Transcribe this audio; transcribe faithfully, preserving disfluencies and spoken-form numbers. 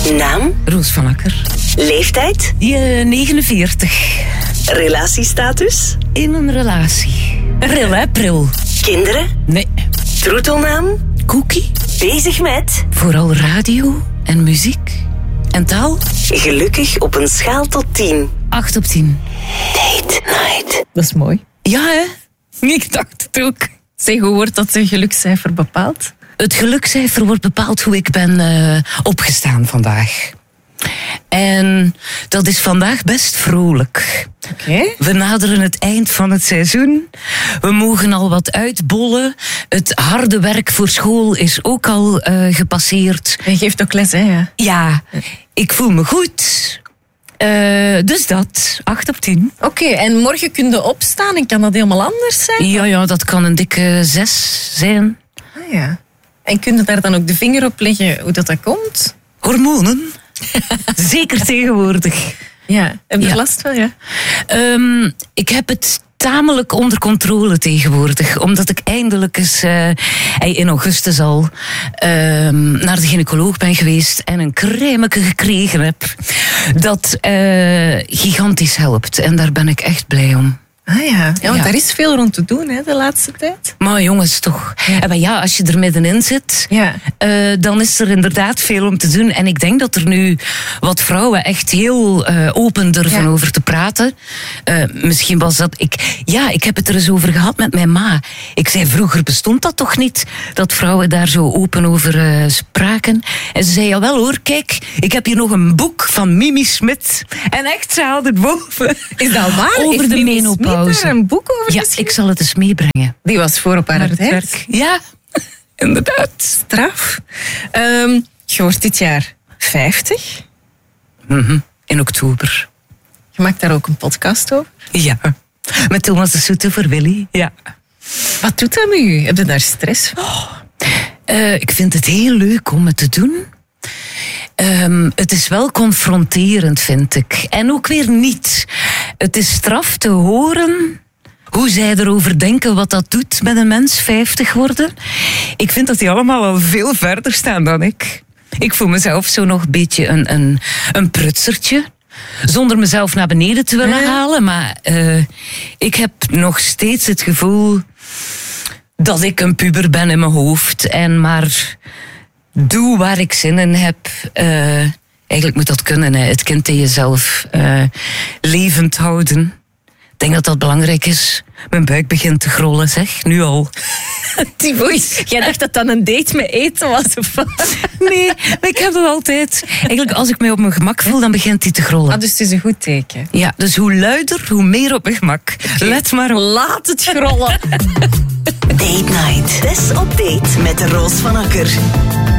Naam? Roos van Akker. Leeftijd? Uh, negenenveertig. Relatiestatus? In een relatie. Pril, hè, pril. Kinderen? Nee. Troetelnaam? Cookie. Bezig met? Vooral radio en muziek en taal. Gelukkig op een schaal tot tien. Acht op tien. Date night. Dat is mooi. Ja, hè? Ik dacht het ook. Zeg, hoe wordt dat een gelukscijfer bepaald? Het gelukscijfer wordt bepaald hoe ik ben uh, opgestaan vandaag. En dat is vandaag best vrolijk. Okay. We naderen het eind van het seizoen. We mogen al wat uitbollen. Het harde werk voor school is ook al uh, gepasseerd. Je geeft ook les, hè? Ja, ja ik voel me goed. Uh, dus dat, acht op tien. Oké, okay, en morgen kun je opstaan en kan dat helemaal anders zijn? Ja, ja, dat kan een dikke zes zijn. Ah ja. En kun je daar dan ook de vinger op leggen hoe dat, dat komt? Hormonen. Zeker tegenwoordig. Ja, heb je ja. last van, ja? Um, ik heb het tamelijk onder controle tegenwoordig. Omdat ik eindelijk eens uh, in augustus al um, naar de gynaecoloog ben geweest en een crèmeke gekregen heb dat uh, gigantisch helpt. En daar ben ik echt blij om. Ah ja, ja want ja. daar is veel rond te doen, hè, de laatste tijd. Maar jongens, toch. Ja. En maar ja, als je er middenin zit, ja. uh, dan is er inderdaad veel om te doen. En ik denk dat er nu wat vrouwen echt heel uh, open durven ja. over te praten. Uh, misschien was dat... Ik, ja, ik heb het er eens over gehad met mijn ma. Ik zei, vroeger bestond dat toch niet? Dat vrouwen daar zo open over uh, spraken. En ze zei, jawel hoor, kijk, ik heb hier nog een boek van Mimi Smit. En echt, ze haalde het boven. Is dat waar? Over Is de Mimi menopauze. Smit daar een boek over Ja, geschreven? ik zal het eens meebrengen. Die was voor op haar het tijd. werk. Ja, inderdaad. Straf. Um, je wordt dit jaar vijftig. Mm-hmm. In oktober. Je maakt daar ook een podcast over? Ja, met Thomas de Soete voor Willy. Ja. Wat doet dat met u? Heb je daar stress van? Oh, uh, ik vind het heel leuk om het te doen. Um, het is wel confronterend, vind ik. En ook weer niet. Het is straf te horen hoe zij erover denken wat dat doet met een mens vijftig worden. Ik vind dat die allemaal al veel verder staan dan ik. Ik voel mezelf zo nog een beetje een, een, een prutsertje. Zonder mezelf naar beneden te willen ja. halen. Maar uh, ik heb nog steeds het gevoel dat ik een puber ben in mijn hoofd. En maar doe waar ik zin in heb. Uh, eigenlijk moet dat kunnen, hè. Het kind in jezelf uh, levend houden. Ik denk dat dat belangrijk is. Mijn buik begint te grollen, zeg. Nu al. Oei, jij dacht dat dat een date met eten was? Of wat? Nee, maar ik heb het altijd. Eigenlijk, als ik mij op mijn gemak voel, dan begint hij te grollen. Ah, dus het is een goed teken. Ja, dus hoe luider, hoe meer op mijn gemak. Okay. Let maar op. Laat het grollen. Date night. Tess op date met Roos van Akker.